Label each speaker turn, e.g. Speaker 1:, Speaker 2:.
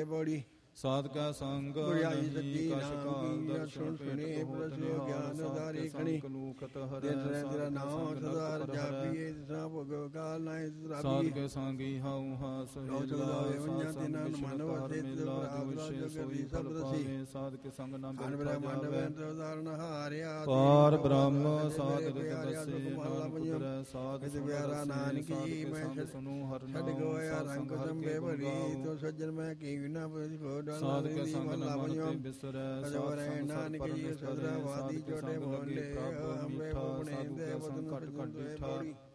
Speaker 1: ਤੇ ਬੋੜੀ
Speaker 2: ਸਾਧਕਾ ਸੰਗ
Speaker 1: ਗੁਰਿਆਈ ਸੱਚੀ
Speaker 2: ਕਛ
Speaker 1: ਨਾਮ
Speaker 2: ਕਾਲ
Speaker 1: ਕੀ
Speaker 2: ਦਰਸ਼ਨ
Speaker 1: ਸੁਣੇ
Speaker 2: ਪੇਟ
Speaker 1: ਪ੍ਰਸਿਓ ਗਿਆਨ ਉਦਾਰੀ ਖਣੀ
Speaker 2: ਲੂਕਤ ਹਰ
Speaker 1: ਦਿਨ ਤੇਰਾ ਨਾਮ ਸਦਾ ਜਾਪੀਏ ਸਾ ਭੋਗ ਕਾਲ ਨਾਇ ਸਰਾਬੀ
Speaker 2: ਸਾਧਕੇ ਸੰਗੀ ਹਾਉ ਹਾਸ
Speaker 1: ਚੌਦਾਵੇ ਵੰਜਾਂ ਤੇ ਨਾਨ ਮਨ ਵਸੇ ਤੇ ਪ੍ਰਾਪਤ ਜਗਤੀ ਸਭ ਰਸੀ
Speaker 2: ਸਾਧਕੇ ਸੰਗ ਨਾ
Speaker 1: ਅਨ ਬ੍ਰਹਮੰਡ ਵੈਨ ਉਦਾਰਨ ਹਾਰਿਆ
Speaker 2: ਪਾਰ ਬ੍ਰਹਮ ਸਾਧਕ
Speaker 1: ਦਸੇ
Speaker 2: ਨਾਨਕ ਪੁੱਤਰੈ ਸਾਧ
Speaker 1: ਇਤ ਪਿਆਰਾ ਨਾਨਕੀ ਮੈਂ
Speaker 2: ਸੁਨੂ ਹਰ
Speaker 1: ਛੱਡ
Speaker 2: ਨਾਮ
Speaker 1: ਗੋਇਆ ਰੰਗ ਸੰਬੇ ਭਰੀ ਤੋ ਸੱਜਣ ਮੈਂ ਕੀ ਨਾ ਕੋ
Speaker 2: ਸਾਧਕ ਸੰਗ
Speaker 1: ਮਹਲਾ
Speaker 2: ਨਾ
Speaker 1: ਪੰਜਵਾਂ
Speaker 2: ਮਨ ਤੇ ਬਿਸਰੈ
Speaker 1: ਅਜਵਰੈ ਨਾਨਕੀ ਸਦਰਾ ਵਾਦੀ ਛੋਟੇ ਮੋਂਡੇ ਅੰਬੇ ਕੋਪਣੇ ਦੇ ਬਦਨ
Speaker 2: ਘਟ ਘਟ
Speaker 1: ਪਜਨ
Speaker 2: ਬੈਠਾ
Speaker 1: ਪੌੜੀ